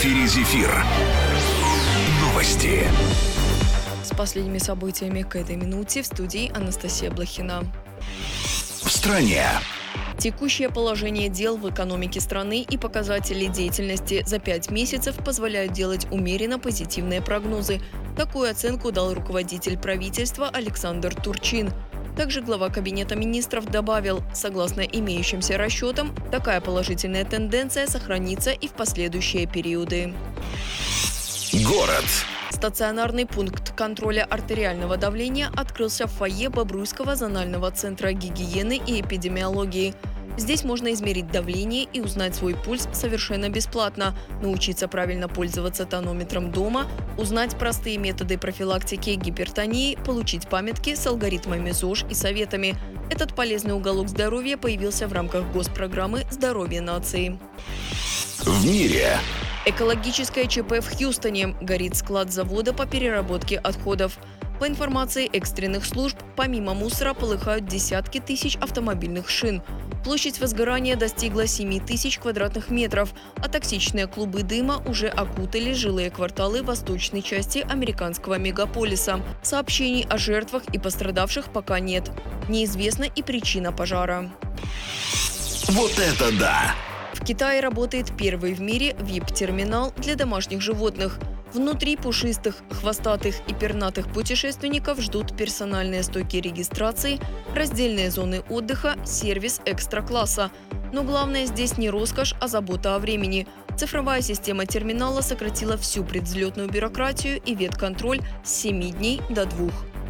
эфире «Зефир». Новости. С последними событиями к этой минуте в студии Анастасия Блохина. В стране. Текущее положение дел в экономике страны и показатели деятельности за 5 месяцев позволяют делать умеренно позитивные прогнозы. Такую оценку дал руководитель правительства Александр Турчин. Также глава Кабинета министров добавил, согласно имеющимся расчетам, такая положительная тенденция сохранится и в последующие периоды. Город. Стационарный пункт контроля артериального давления открылся в фойе Бобруйского зонального центра гигиены и эпидемиологии. Здесь можно измерить давление и узнать свой пульс совершенно бесплатно, научиться правильно пользоваться тонометром дома, узнать простые методы профилактики гипертонии, получить памятки с алгоритмами ЗОЖ и советами. Этот полезный уголок здоровья появился в рамках госпрограммы «Здоровье нации». В мире. Экологическое ЧП в Хьюстоне. Горит склад завода по переработке отходов. По информации экстренных служб, помимо мусора полыхают десятки тысяч автомобильных шин. Площадь возгорания достигла 7 тысяч квадратных метров, а токсичные клубы дыма уже окутали жилые кварталы восточной части американского мегаполиса. Сообщений о жертвах и пострадавших пока нет. Неизвестна и причина пожара. Вот это да! В Китае работает первый в мире VIP-терминал для домашних животных. Внутри пушистых, хвостатых и пернатых путешественников ждут персональные стойки регистрации, раздельные зоны отдыха, сервис экстра-класса. Но главное здесь не роскошь, а забота о времени. Цифровая система терминала сократила всю предвзлетную бюрократию и ветконтроль с 7 дней до 2.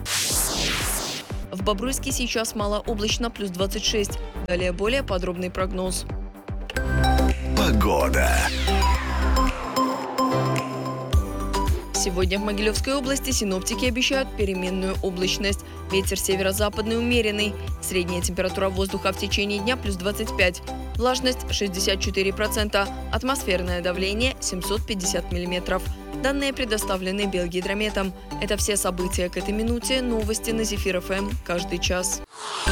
В Бобруйске сейчас малооблачно плюс 26. Далее более подробный прогноз. Погода. Сегодня в Могилевской области синоптики обещают переменную облачность. Ветер северо-западный умеренный. Средняя температура воздуха в течение дня плюс 25. Влажность 64%. Атмосферное давление 750 мм. Данные предоставлены Белгидрометом. Это все события к этой минуте. Новости на Зефир ФМ каждый час.